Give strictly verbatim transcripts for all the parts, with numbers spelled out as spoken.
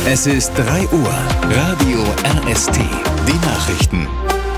Es ist drei Uhr. Radio R S T. Die Nachrichten.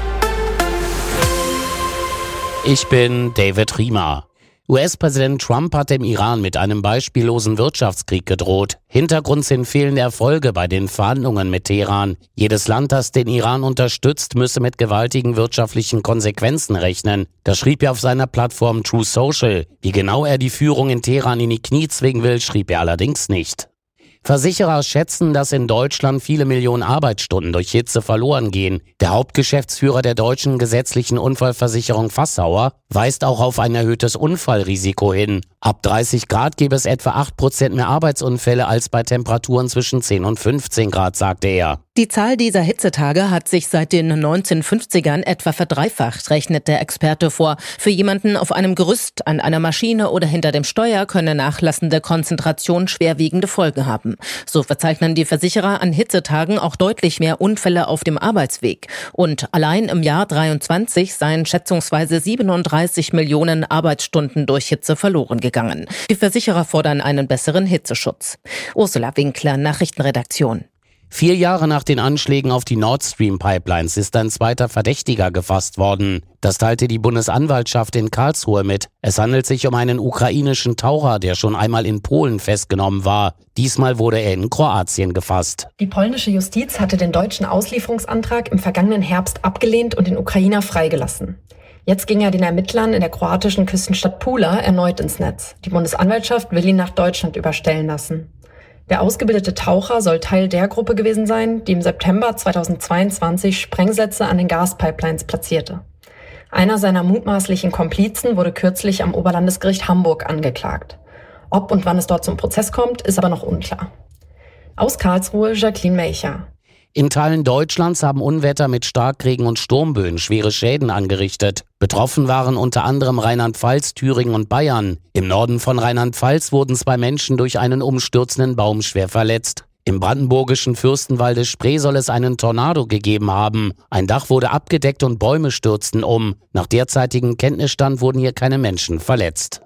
Ich bin David Riemer. U S-Präsident Trump hat dem Iran mit einem beispiellosen Wirtschaftskrieg gedroht. Hintergrund sind fehlende Erfolge bei den Verhandlungen mit Teheran. Jedes Land, das den Iran unterstützt, müsse mit gewaltigen wirtschaftlichen Konsequenzen rechnen. Das schrieb er auf seiner Plattform True Social. Wie genau er die Führung in Teheran in die Knie zwingen will, schrieb er allerdings nicht. Versicherer schätzen, dass in Deutschland viele Millionen Arbeitsstunden durch Hitze verloren gehen. Der Hauptgeschäftsführer der deutschen gesetzlichen Unfallversicherung Fassauer weist auch auf ein erhöhtes Unfallrisiko hin. Ab dreißig Grad gäbe es etwa acht Prozent mehr Arbeitsunfälle als bei Temperaturen zwischen zehn und fünfzehn Grad, sagte er. Die Zahl dieser Hitzetage hat sich seit den neunzehnhundertfünfzigern etwa verdreifacht, rechnet der Experte vor. Für jemanden auf einem Gerüst, an einer Maschine oder hinter dem Steuer könne nachlassende Konzentration schwerwiegende Folgen haben. So verzeichnen die Versicherer an Hitzetagen auch deutlich mehr Unfälle auf dem Arbeitsweg. Und allein im Jahr dreiundzwanzig seien schätzungsweise siebenunddreißig Millionen Arbeitsstunden durch Hitze verloren gegangen. Die Versicherer fordern einen besseren Hitzeschutz. Ursula Winkler, Nachrichtenredaktion. Vier Jahre nach den Anschlägen auf die Nord Stream Pipelines ist ein zweiter Verdächtiger gefasst worden. Das teilte die Bundesanwaltschaft in Karlsruhe mit. Es handelt sich um einen ukrainischen Taucher, der schon einmal in Polen festgenommen war. Diesmal wurde er in Kroatien gefasst. Die polnische Justiz hatte den deutschen Auslieferungsantrag im vergangenen Herbst abgelehnt und den Ukrainer freigelassen. Jetzt ging er den Ermittlern in der kroatischen Küstenstadt Pula erneut ins Netz. Die Bundesanwaltschaft will ihn nach Deutschland überstellen lassen. Der ausgebildete Taucher soll Teil der Gruppe gewesen sein, die im September zweitausendzweiundzwanzig Sprengsätze an den Gaspipelines platzierte. Einer seiner mutmaßlichen Komplizen wurde kürzlich am Oberlandesgericht Hamburg angeklagt. Ob und wann es dort zum Prozess kommt, ist aber noch unklar. Aus Karlsruhe, Jacqueline Melcher. In Teilen Deutschlands haben Unwetter mit Starkregen und Sturmböen schwere Schäden angerichtet. Betroffen waren unter anderem Rheinland-Pfalz, Thüringen und Bayern. Im Norden von Rheinland-Pfalz wurden zwei Menschen durch einen umstürzenden Baum schwer verletzt. Im brandenburgischen Fürstenwalde Spree soll es einen Tornado gegeben haben. Ein Dach wurde abgedeckt und Bäume stürzten um. Nach derzeitigem Kenntnisstand wurden hier keine Menschen verletzt.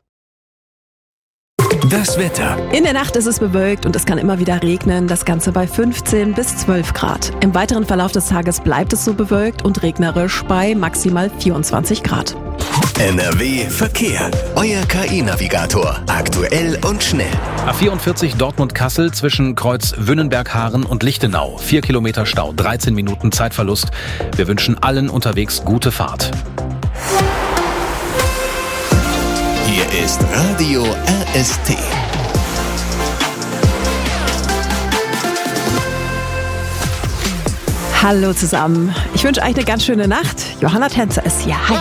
Das Wetter. In der Nacht ist es bewölkt und es kann immer wieder regnen, das Ganze bei fünfzehn bis zwölf Grad. Im weiteren Verlauf des Tages bleibt es so bewölkt und regnerisch bei maximal vierundzwanzig Grad. N R W Verkehr. Euer K I-Navigator. Aktuell und schnell. A vierundvierzig Dortmund-Kassel zwischen Kreuz Wünnenberg-Haaren und Lichtenau. Vier Kilometer Stau, dreizehn Minuten Zeitverlust. Wir wünschen allen unterwegs gute Fahrt. Hier ist Radio R S T. Hallo zusammen. Ich wünsche euch eine ganz schöne Nacht. Johanna Tänzer ist hier. Hi.